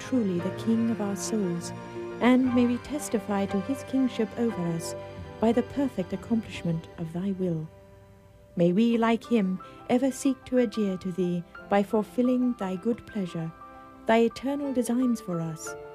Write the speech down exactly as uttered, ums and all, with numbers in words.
truly the King of our souls, and may we testify to his kingship over us by the perfect accomplishment of thy will. May we, like him, ever seek to adhere to thee by fulfilling thy good pleasure, thy eternal designs for us,